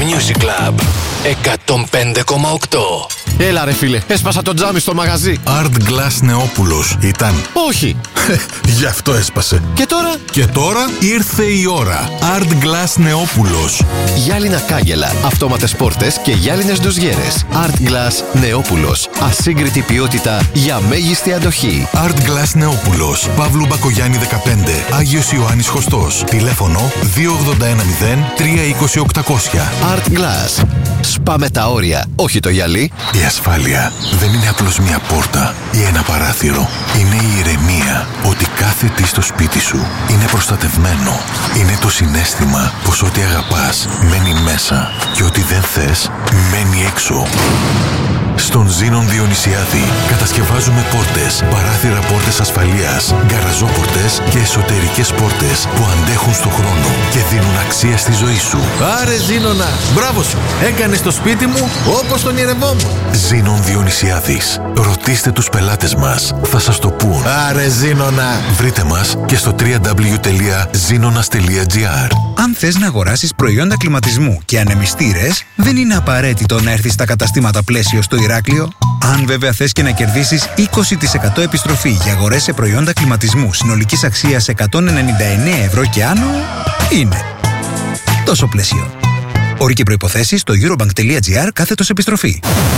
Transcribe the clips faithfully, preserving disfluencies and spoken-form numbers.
Music Club εκατόν πέντε κόμμα οκτώ. Έλα ρε φίλε, έσπασα το τζάμι στο μαγαζί. Art Glass Νεόπουλος ήταν. Όχι. Γι' αυτό έσπασε. Και τώρα? Και τώρα ήρθε η ώρα. Art Glass Νεόπουλος. Γυάλινα κάγκελα, αυτόματες πόρτες και γυάλινες ντουζιέρες. Art Glass Νεόπουλος. Ασύγκριτη ποιότητα για μέγιστη αντοχή. Art Glass Νεόπουλος. Παύλου Μπακογιάννη δεκαπέντε. Άγιος Ιωάννης Χωστός. Τηλέφωνο δύο ογδόντα ένα μηδέν τρία είκοσι οκτακόσια. Art Glass. Σπάμε τα όρια, όχι το γυαλί. Η ασφάλεια δεν είναι απλώς μια πόρτα ή ένα παράθυρο. Είναι η ηρεμία ότι κάθε τι στο σπίτι σου είναι προστατευμένο. Είναι το συναίσθημα πως ό,τι αγαπάς μένει μέσα και ό,τι δεν θες μένει έξω. Στον Ζήνων Διονυσιάδη κατασκευάζουμε πόρτες, παράθυρα, πόρτες ασφαλείας, γκαραζόπορτες και εσωτερικές πόρτες που αντέχουν στο χρόνο και δίνουν αξία στη ζωή σου. Άρε Ζήνονα, μπράβο σου, έκανες το σπίτι μου όπως τον ηρευόμουν. Ζήνων Διονυσιάδης. Ρωτήστε τους πελάτες μας, θα σας το πούν. Άρε Ζήνονα. Βρείτε μας και στο double-u double-u double-u τελεία ζήνονα τελεία τζι άρ. Αν θες να αγοράσεις προϊόντα κλιματισμού και ανεμιστήρες, δεν είναι απαραίτητο να έρθεις στα καταστήματα Πλαίσιο στο Ηράκλειο. Αν βέβαια θες και να κερδίσεις είκοσι τοις εκατό επιστροφή για αγορές σε προϊόντα κλιματισμού συνολικής αξίας εκατόν ενενήντα εννέα ευρώ και άνω, είναι τόσο Πλαίσιο. Όροι και προϋποθέσεις στο eurobank τελεία τζι άρ κάθετος επιστροφή.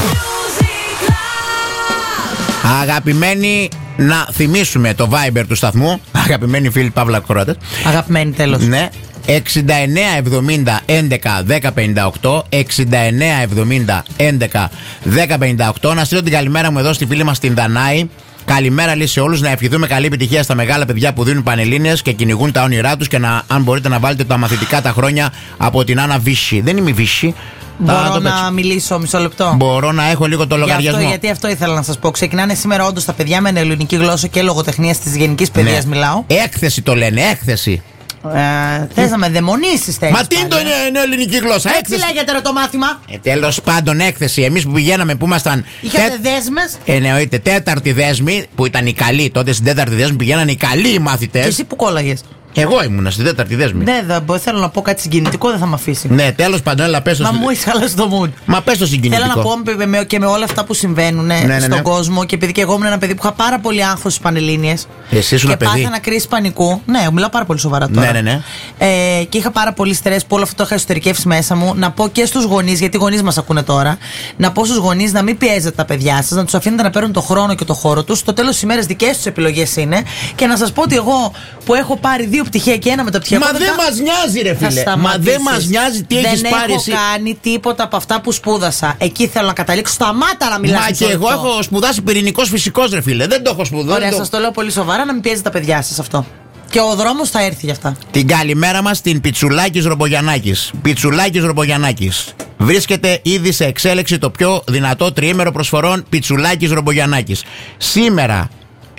Αγαπημένοι, να θυμίσουμε το Viber του σταθμού. Αγαπημένοι φίλοι Παύλα Κορώτες. Αγαπημένοι τέλος. Ναι. εξήντα εννέα εβδομήντα έντεκα δέκα πενήντα οκτώ, εξήντα εννέα εβδομήντα έντεκα δέκα πενήντα οκτώ. Να στείλω την καλημέρα μου εδώ στη φίλη μας την Δανάη. Καλημέρα λέει σε όλους, να ευχηθούμε καλή επιτυχία στα μεγάλα παιδιά που δίνουν πανελλήνιες και κυνηγούν τα όνειρά τους και να, αν μπορείτε να βάλετε τα μαθητικά τα χρόνια από την Άννα Βύση. Δεν είμαι Βύση. Μπορώ να, να μιλήσω μισό λεπτό. Μπορώ να έχω λίγο το λογαριασμό. Αυτό, γιατί αυτό ήθελα να σας πω. Ξεκινάνε σήμερα όντως τα παιδιά με ελληνική γλώσσα και λογοτεχνία της γενικής παιδείας, ναι. Μιλάω. Έκθεση το λένε, έκθεση. Ε, θες να με δαιμονίσεις, θέλεις. Μα τι είναι το είναι ελληνική γλώσσα, έτσι έκθεση. λέγεται ρε το μάθημα. Ε, τέλος πάντων, έκθεση. Εμείς που πηγαίναμε που ήμασταν. Είχατε τε... δέσμες. Εννοείται, τέταρτη δέσμη που ήταν οι καλοί. Τότε στην τέταρτη δέσμη πηγαίνανε οι καλοί οι μαθητές. Και εσύ που κόλλαγες? Εγώ ήμουνα στην τέταρτη δέσμη. Ναι, δεν θέλω να πω κάτι συγκινητικό, δεν θα με αφήσει. Ναι, τέλος πάντων, έλα πες το. Μα μου είσαι χαλάσει το mood. Μα πες το συγκινητικό. Θέλω να πω και με όλα αυτά που συμβαίνουν ναι, ναι, στον ναι. κόσμο, και επειδή και εγώ ήμουν ένα παιδί που είχα πάρα πολύ άγχος στις Πανελλήνιες. Εσύ ήσουν και παιδί. Και πάθαινα κρίση πανικού. Ναι, μιλάω πάρα πολύ σοβαρά τώρα. Ναι, ναι, ναι. Ε, και είχα πάρα πολύ στρες που όλο αυτό το είχα εσωτερικεύσει μέσα μου. Να πω και στους γονείς, γιατί οι γονείς μας ακούνε τώρα, να πω στους γονείς να μην πιέζετε τα παιδιά σας, να τους αφήνετε να παίρνουν το χρόνο και το χώρο τους. Στο τέλος της ημέρας δικές τους επιλογές είναι. Και να σας πω ότι εγώ που έχω πάρει δύο πτυχία και ένα με το πτυχίο. Μα δεν μας νοιάζει, ρε φίλε. Μα δεν μας νοιάζει τι έχεις πάρει εσύ. Δεν έχω κάνει τίποτα από αυτά που σπούδασα. Εκεί θέλω να καταλήξω. Σταμάτα να μιλάς. Μα και εγώ έχω σπουδάσει πυρηνικός φυσικός, ρε φίλε. Δεν το έχω σπουδάσει. Ωραία, σας το λέω πολύ σοβαρά, να μην πιέζετε τα παιδιά σας αυτό. Και ο δρόμος θα έρθει γι' αυτά. Την καλημέρα μας στην Πιτσουλάκης Ρομπογιαννάκης. Πιτσουλάκης Ρομπογιαννάκης. Βρίσκεται ήδη σε εξέλιξη το πιο δυνατό τριήμερο προσφορών Πιτσουλάκης Ρομπογιαννάκης. Σήμερα.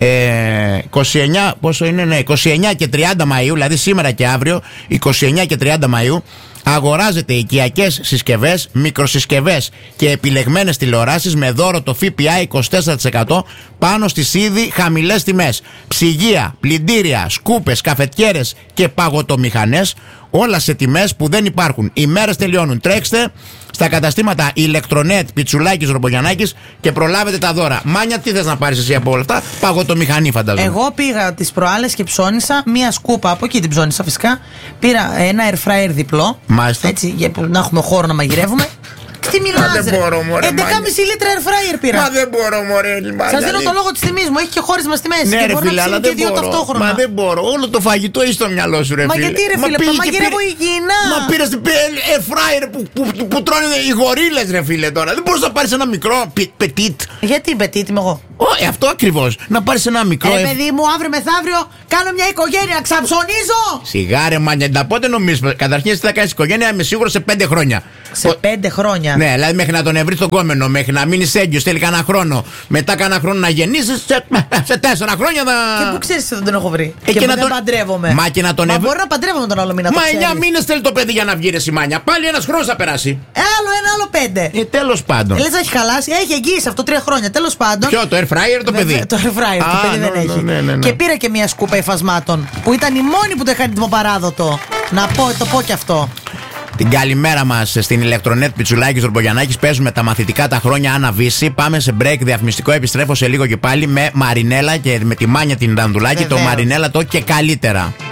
Ε, είκοσι εννέα, πόσο είναι, ναι, είκοσι εννέα και τριάντα Μαΐου, δηλαδή σήμερα και αύριο, είκοσι εννέα και τριάντα Μαΐου, αγοράζετε οικιακές συσκευές, μικροσυσκευές και επιλεγμένες τηλεοράσεις με δώρο το ΦΠΑ είκοσι τέσσερα τοις εκατό πάνω στις ήδη χαμηλές τιμές. Ψυγεία, πλυντήρια, σκούπες, καφετιέρες και παγωτομηχανές, όλα σε τιμές που δεν υπάρχουν. Οι μέρες τελειώνουν. Τρέξτε στα καταστήματα Ηλεκτρονέτ Πιτσουλάκης Ρομπογιαννάκης και προλάβετε τα δώρα. Μάνια, τι θες να πάρεις εσύ από όλα αυτά? Παγωτομηχανή, φαντάζομαι. Εγώ πήγα τις προάλλες και ψώνισα μία σκούπα, από εκεί την ψώνισα φυσικά. Πήρα ένα air fryer διπλό. Μάλιστα. Έτσι, για να έχουμε χώρο να μαγειρεύουμε. Τι μιλάς, δεν μπορώ, μωρέ. έντεκα κόμμα πέντε λίτρα air fryer πήρα. Μα δεν μπορώ, μωρέ. Σας δίνω το λόγο της τιμής μου, έχει και χώρισμα στη μέση. Ναι, και ρε μπορώ φίλε, να αλλά και δεν δύο μπορώ. ταυτόχρονα. Μα δεν μπορώ. Όλο το φαγητό έχει στο μυαλό σου, ρε φίλε. Μα γιατί, ρε φίλε, μα μαγειρεύω υγιεινά. Μα πήρες την air fryer που, που, που, που τρώνε οι γορίλες, ρε φίλε, τώρα. Δεν μπορείς να πάρεις ένα μικρό petit. Γιατί petit είμαι εγώ? Ω, ε, αυτό ακριβώς. Να πάρεις ένα μικρό. Ε, παιδί μου, αύριο μεθαύριο κάνω μια οικογένεια, ξαψωνίζω. Σιγάρε, μανιέντα, πότε νομίζεις? Καταρχήν, τι θα κάνεις οικογένεια, είμαι σίγουρο σε πέντε χρόνια. Σε πέντε χρόνια. Ναι, δηλαδή μέχρι να τον ευρύς τον κόμενο, μέχρι να μείνεις έγκυος, θέλει κανένα χρόνο. Μετά κανένα χρόνο να γεννήσεις, σε, σε τέσσερα χρόνια θα. Και πού ξέρεις ότι δεν έχω βρει? Ε, και και να δεν τον... παντρεύομαι. Μα και να τον ευρύ... μπορεί να παντρεύομαι τον άλλο μήνα. Μα εννιά μήνες θέλει το παιδί για να βγει, ρε Σιμάνια. Πάλι ένας χρόνος θα περάσει. Ε, άλλο ένα, άλλο πέντε. Ε, τέλος πάντων. Ε, λες να έχει χαλάσει, έχει εγγύηση αυτό τρία χρόνια. Τέλος πάντων. Ποιο, το air fryer το παιδί? Το air fryer το παιδί δεν έχει. Ναι, ναι, ναι. Και πήρα και μια σκούπα υφασμάτων που ήταν η μόνη που το είχαν έτοιμο παράδοτο. Να πω, το πω κι αυτό. Την καλημέρα μας στην ηλεκτρονέτ Πιτσουλάκης Ρομπογιαννάκης. Παίζουμε τα μαθητικά τα χρόνια Άννα Βύση. Πάμε σε break διαφημιστικό. Επιστρέφω σε λίγο και πάλι με Μαρινέλα και με τη Μάνια την Ρανδουλάκη. Το Μαρινέλα το και καλύτερα.